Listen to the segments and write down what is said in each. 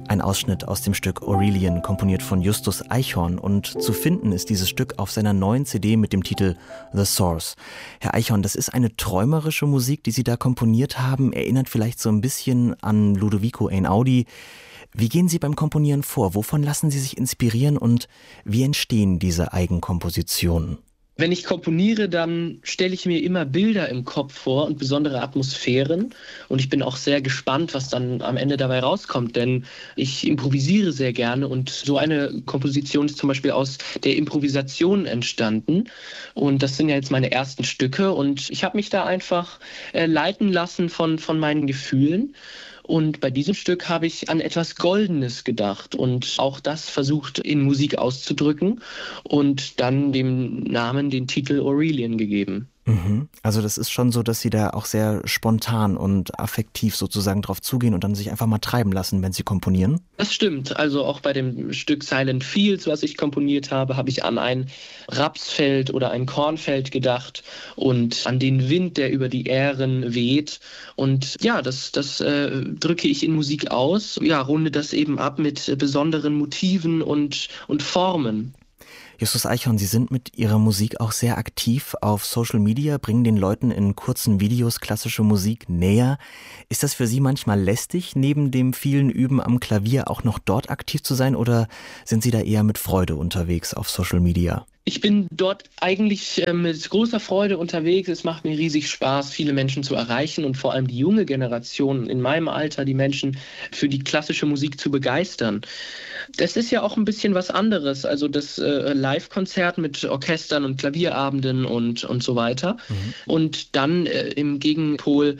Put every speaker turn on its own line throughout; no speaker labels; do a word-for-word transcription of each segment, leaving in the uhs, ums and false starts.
Ein Ausschnitt aus dem Stück Aurelian, komponiert von Justus Eichhorn. Und zu finden ist dieses Stück auf seiner neuen C D mit dem Titel The Source. Herr Eichhorn, das ist eine träumerische Musik, die Sie da komponiert haben. Erinnert vielleicht so ein bisschen an Ludovico Einaudi. Wie gehen Sie beim Komponieren vor? Wovon lassen Sie sich inspirieren und wie entstehen diese Eigenkompositionen?
Wenn ich komponiere, dann stelle ich mir immer Bilder im Kopf vor und besondere Atmosphären. Und ich bin auch sehr gespannt, was dann am Ende dabei rauskommt, denn ich improvisiere sehr gerne. Und so eine Komposition ist zum Beispiel aus der Improvisation entstanden. Und das sind ja jetzt meine ersten Stücke. Und ich habe mich da einfach äh, leiten lassen von, von meinen Gefühlen. Und bei diesem Stück habe ich an etwas Goldenes gedacht und auch das versucht in Musik auszudrücken und dann dem Namen den Titel Aurelian gegeben.
Mhm. Also das ist schon so, dass Sie da auch sehr spontan und affektiv sozusagen drauf zugehen und dann sich einfach mal treiben lassen, wenn Sie komponieren?
Das stimmt. Also auch bei dem Stück Silent Fields, was ich komponiert habe, habe ich an ein Rapsfeld oder ein Kornfeld gedacht und an den Wind, der über die Ähren weht. Und ja, das, das äh, drücke ich in Musik aus. Ja, runde das eben ab mit besonderen Motiven und, und Formen.
Justus Eichhorn, Sie sind mit Ihrer Musik auch sehr aktiv auf Social Media, bringen den Leuten in kurzen Videos klassische Musik näher. Ist das für Sie manchmal lästig, neben dem vielen Üben am Klavier auch noch dort aktiv zu sein, oder sind Sie da eher mit Freude unterwegs auf Social Media?
Ich bin dort eigentlich äh, mit großer Freude unterwegs. Es macht mir riesig Spaß, viele Menschen zu erreichen und vor allem die junge Generation in meinem Alter, die Menschen für die klassische Musik zu begeistern. Das ist ja auch ein bisschen was anderes, also das äh, Live-Konzert mit Orchestern und Klavierabenden und, und so weiter. Mhm. Und dann äh, im Gegenpol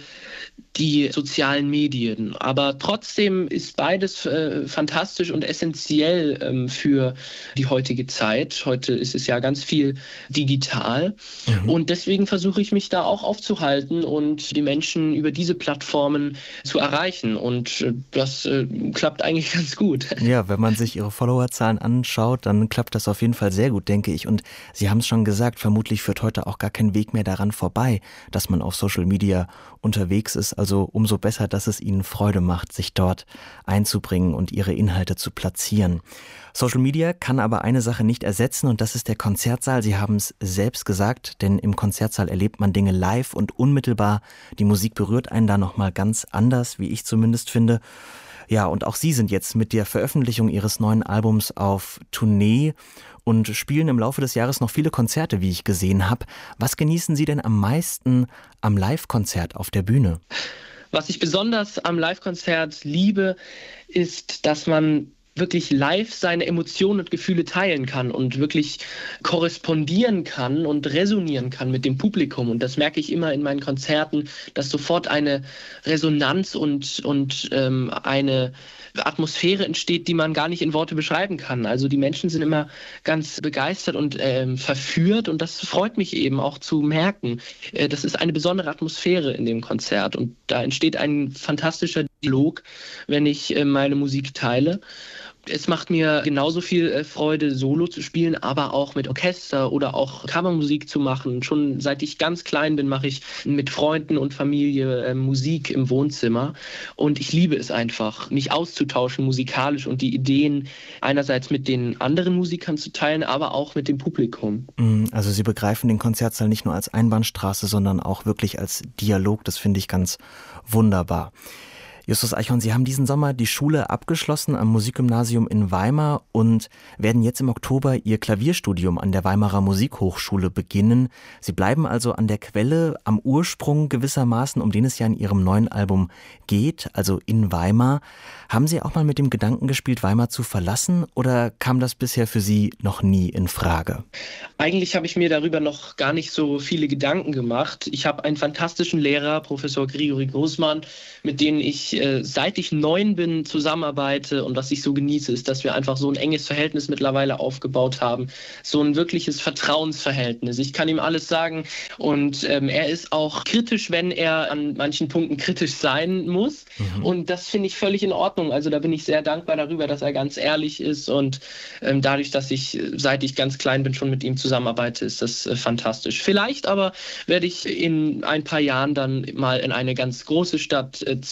die sozialen Medien. Aber trotzdem ist beides äh, fantastisch und essentiell ähm, für die heutige Zeit. Heute ist es ja ganz viel digital. Mhm. Und deswegen versuche ich mich da auch aufzuhalten und die Menschen über diese Plattformen zu erreichen. Und äh, das äh, klappt eigentlich ganz gut.
Ja, wenn man sich Ihre Followerzahlen anschaut, dann klappt das auf jeden Fall sehr gut, denke ich. Und Sie haben es schon gesagt, vermutlich führt heute auch gar kein Weg mehr daran vorbei, dass man auf Social Media unterwegs ist. Also umso besser, dass es Ihnen Freude macht, sich dort einzubringen und Ihre Inhalte zu platzieren. Social Media kann aber eine Sache nicht ersetzen und das ist der Konzertsaal. Sie haben es selbst gesagt, denn im Konzertsaal erlebt man Dinge live und unmittelbar. Die Musik berührt einen da nochmal ganz anders, wie ich zumindest finde. Ja, und auch Sie sind jetzt mit der Veröffentlichung Ihres neuen Albums auf Tournee und spielen im Laufe des Jahres noch viele Konzerte, wie ich gesehen habe. Was genießen Sie denn am meisten am Live-Konzert auf der Bühne?
Was ich besonders am Live-Konzert liebe, ist, dass man wirklich live seine Emotionen und Gefühle teilen kann und wirklich korrespondieren kann und resonieren kann mit dem Publikum. Und das merke ich immer in meinen Konzerten, dass sofort eine Resonanz und, und ähm, eine Atmosphäre entsteht, die man gar nicht in Worte beschreiben kann. Also die Menschen sind immer ganz begeistert und ähm, verführt und das freut mich eben auch zu merken. Äh, das ist eine besondere Atmosphäre in dem Konzert und da entsteht ein fantastischer Dialog, wenn ich äh, meine Musik teile. Es macht mir genauso viel Freude, Solo zu spielen, aber auch mit Orchester oder auch Kammermusik zu machen. Schon seit ich ganz klein bin, mache ich mit Freunden und Familie äh, Musik im Wohnzimmer. Und ich liebe es einfach, mich auszutauschen musikalisch und die Ideen einerseits mit den anderen Musikern zu teilen, aber auch mit dem Publikum.
Also Sie begreifen den Konzertsaal nicht nur als Einbahnstraße, sondern auch wirklich als Dialog. Das finde ich ganz wunderbar. Justus Eichhorn, Sie haben diesen Sommer die Schule abgeschlossen am Musikgymnasium in Weimar und werden jetzt im Oktober Ihr Klavierstudium an der Weimarer Musikhochschule beginnen. Sie bleiben also an der Quelle, am Ursprung gewissermaßen, um den es ja in Ihrem neuen Album geht, also in Weimar. Haben Sie auch mal mit dem Gedanken gespielt, Weimar zu verlassen oder kam das bisher für Sie noch nie in Frage?
Eigentlich habe ich mir darüber noch gar nicht so viele Gedanken gemacht. Ich habe einen fantastischen Lehrer, Professor Grigori Großmann, mit dem ich äh, seit ich neun bin zusammenarbeite und was ich so genieße, ist, dass wir einfach so ein enges Verhältnis mittlerweile aufgebaut haben. So ein wirkliches Vertrauensverhältnis. Ich kann ihm alles sagen und ähm, er ist auch kritisch, wenn er an manchen Punkten kritisch sein muss. Mhm. Und das finde ich völlig in Ordnung. Also da bin ich sehr dankbar darüber, dass er ganz ehrlich ist und ähm, dadurch, dass ich, seit ich ganz klein bin, schon mit ihm zusammenarbeite, ist das äh, fantastisch. Vielleicht aber werde ich in ein paar Jahren dann mal in eine ganz große Stadt äh, ziehen für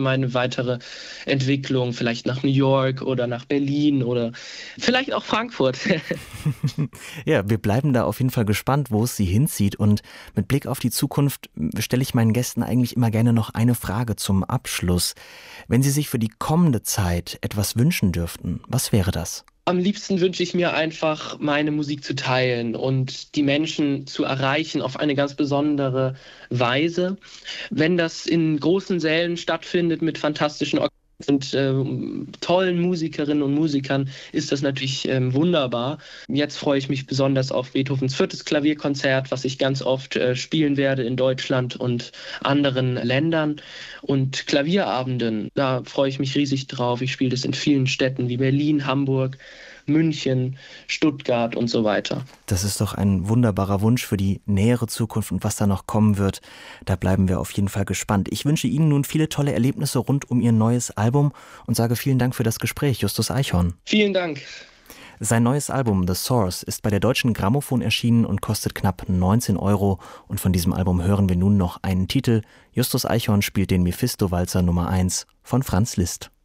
meine weitere Entwicklung, vielleicht nach New York oder nach Berlin oder vielleicht auch Frankfurt.
Ja, wir bleiben da auf jeden Fall gespannt, wo es Sie hinzieht. Und mit Blick auf die Zukunft stelle ich meinen Gästen eigentlich immer gerne noch eine Frage zum Abschluss. Wenn Sie sich für die kommende Zeit etwas wünschen dürften, was wäre das?
Am liebsten wünsche ich mir einfach, meine Musik zu teilen und die Menschen zu erreichen auf eine ganz besondere Weise. Wenn das in großen Sälen stattfindet mit fantastischen Orchestern und äh, tollen Musikerinnen und Musikern, ist das natürlich ähm, wunderbar. Jetzt freue ich mich besonders auf Beethovens viertes Klavierkonzert, was ich ganz oft äh, spielen werde in Deutschland und anderen Ländern. Und Klavierabenden, da freue ich mich riesig drauf. Ich spiele das in vielen Städten wie Berlin, Hamburg, München, Stuttgart und so weiter.
Das ist doch ein wunderbarer Wunsch für die nähere Zukunft und was da noch kommen wird. Da bleiben wir auf jeden Fall gespannt. Ich wünsche Ihnen nun viele tolle Erlebnisse rund um Ihr neues Album und sage vielen Dank für das Gespräch, Justus Eichhorn.
Vielen Dank.
Sein neues Album The Source ist bei der Deutschen Grammophon erschienen und kostet knapp neunzehn Euro. Und von diesem Album hören wir nun noch einen Titel. Justus Eichhorn spielt den Mephisto-Walzer Nummer eins von Franz Liszt.